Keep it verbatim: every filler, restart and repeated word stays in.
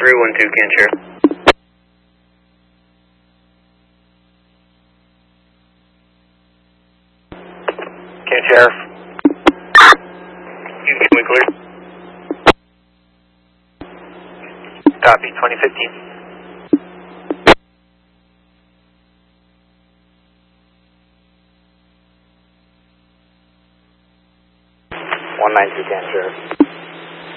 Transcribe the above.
three one two, can share. Can Sheriff. You can we clear? Copy, twenty fifteen. one nine two, can Sheriff.